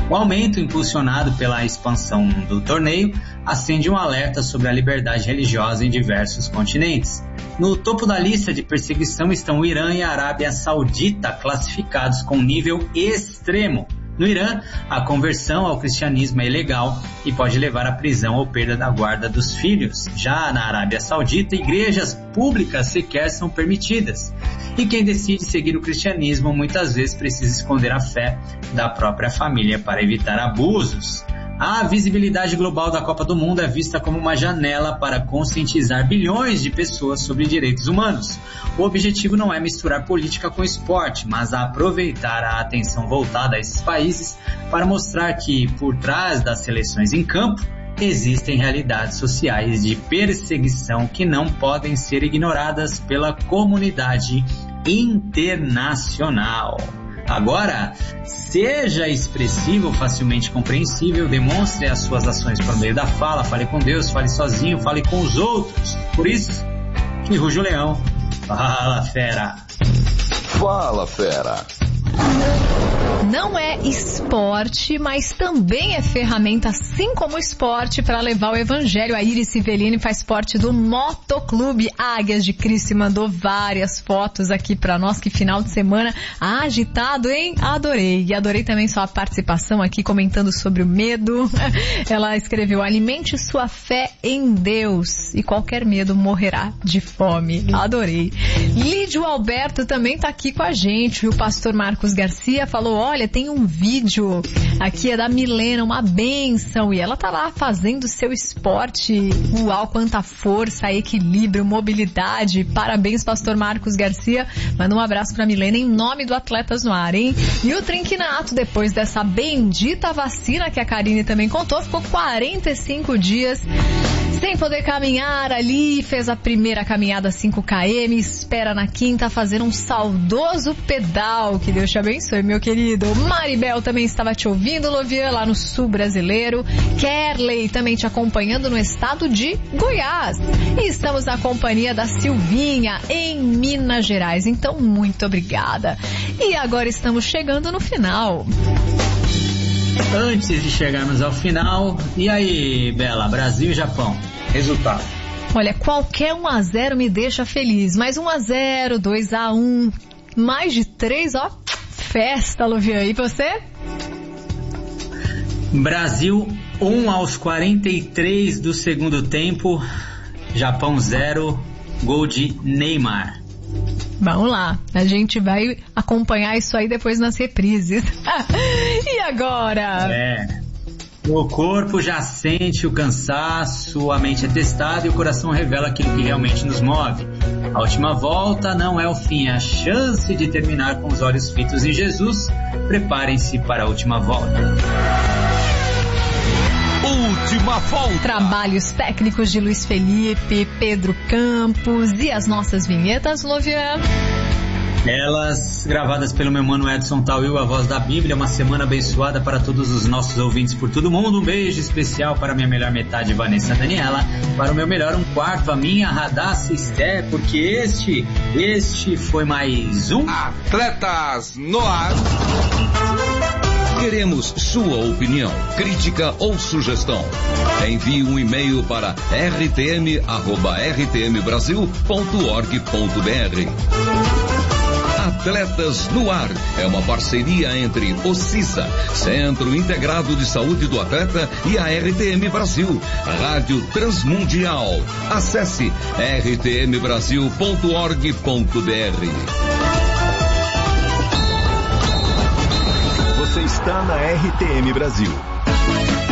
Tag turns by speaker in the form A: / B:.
A: O aumento, impulsionado pela expansão do torneio, acende um alerta sobre a liberdade religiosa em diversos continentes. No topo da lista de perseguição estão o Irã e a Arábia Saudita, classificados com nível extremo. No Irã, a conversão ao cristianismo é ilegal e pode levar à prisão ou perda da guarda dos filhos. Já na Arábia Saudita, igrejas públicas sequer são permitidas. E quem decide seguir o cristianismo muitas vezes precisa esconder a fé da própria família para evitar abusos. A visibilidade global da Copa do Mundo é vista como uma janela para conscientizar bilhões de pessoas sobre direitos humanos. O objetivo não é misturar política com esporte, mas aproveitar a atenção voltada a esses países para mostrar que, por trás das seleções em campo, existem realidades sociais de perseguição que não podem ser ignoradas pela comunidade internacional. Agora, seja expressivo, facilmente compreensível, demonstre as suas ações por meio da fala, fale com Deus, fale sozinho, fale com os outros. Por isso, que ruge o leão. Fala, fera!
B: Fala, fera!
C: Não é esporte, mas também é ferramenta, assim como o esporte, para levar o evangelho. A Iris Civelini faz parte do Motoclube Águias de Cristo e mandou várias fotos aqui para nós. Que final de semana agitado, hein? Adorei. E adorei também sua participação aqui comentando sobre o medo. Ela escreveu: alimente sua fé em Deus e qualquer medo morrerá de fome. Adorei. Lídio Alberto também tá aqui com a gente. E o pastor Marcos Garcia falou: olha, tem um vídeo aqui, é da Milena, uma bênção, e ela tá lá fazendo seu esporte. Uau, quanta força, equilíbrio, mobilidade. Parabéns, pastor Marcos Garcia. Manda um abraço pra Milena em nome do Atletas no Ar, hein? E o Trinquinato, depois dessa bendita vacina que a Karine também contou, ficou 45 dias sem poder caminhar ali, fez a primeira caminhada 5 km, espera na quinta fazer um saudoso pedal. Que Deus te abençoe, meu querido. Maribel também estava te ouvindo, Lovian, lá no sul brasileiro. Kerley também te acompanhando no estado de Goiás. E estamos na companhia da Silvinha, em Minas Gerais. Então, muito obrigada. E agora estamos chegando no final.
A: Antes de chegarmos ao final, e aí, Bela, Brasil e Japão, resultado?
C: Olha, qualquer 1-0 me deixa feliz, mas 1-0, 2-1, mais de 3, ó, festa, Luvian. E você?
A: Brasil 1 aos 43 do segundo tempo, Japão 0, gol de Neymar.
C: Vamos lá, a gente vai acompanhar isso aí depois nas reprises. E agora?
A: O corpo já sente o cansaço, a mente é testada e o coração revela aquilo que realmente nos move. A última volta não é o fim, é a chance de terminar com os olhos fitos em Jesus. Preparem-se para a última volta.
B: Última volta.
C: Trabalhos técnicos de Luiz Felipe, Pedro Campos e as nossas vinhetas, Lovian.
A: Elas gravadas pelo meu mano Edson Tauil, a voz da Bíblia. Uma semana abençoada para todos os nossos ouvintes por todo mundo. Um beijo especial para minha melhor metade, Vanessa Daniela. Para o meu melhor um quarto, a minha Radassa Esther, porque este foi mais um
B: Atletas no Ar. Queremos sua opinião, crítica ou sugestão. Envie um e-mail para rtm@rtmbrasil.org.br. Atletas no Ar é uma parceria entre o CISA, Centro Integrado de Saúde do Atleta, e a RTM Brasil, Rádio Transmundial. Acesse rtmbrasil.org.br.
D: Você está na RTM Brasil.